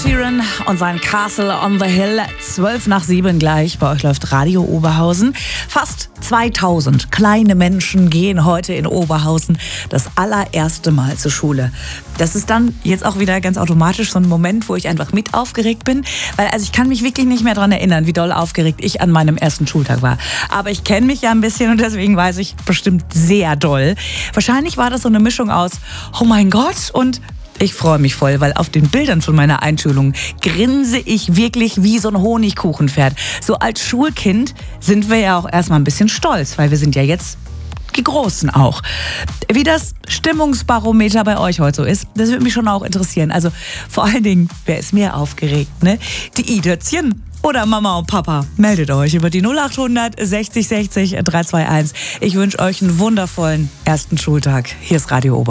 Sheeran und sein Castle on the Hill. 6:12 gleich. Bei euch läuft Radio Oberhausen. Fast 2000 kleine Menschen gehen heute in Oberhausen das allererste Mal zur Schule. Das ist dann jetzt auch wieder ganz automatisch so ein Moment, wo ich einfach mit aufgeregt bin. Weil ich kann mich wirklich nicht mehr daran erinnern, wie doll aufgeregt ich an meinem ersten Schultag war. Aber ich kenne mich ja ein bisschen und deswegen weiß ich bestimmt sehr doll. Wahrscheinlich war das so eine Mischung aus oh mein Gott und ich freue mich voll, weil auf den Bildern von meiner Einschulung grinse ich wirklich wie so ein Honigkuchenpferd. So als Schulkind sind wir ja auch erstmal ein bisschen stolz, weil wir sind ja jetzt die Großen auch. Wie das Stimmungsbarometer bei euch heute so ist, das würde mich schon auch interessieren. Also vor allen Dingen, wer ist mehr aufgeregt, ne? Die Idötzchen oder Mama und Papa? Meldet euch über die 0800 60 60 321. Ich wünsche euch einen wundervollen ersten Schultag. Hier ist Radio Oberhausen.